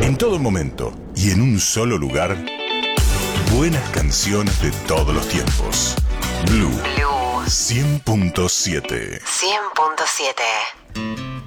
En todo momento y en un solo lugar, buenas canciones de todos los tiempos. Blue 100.7. 100.7.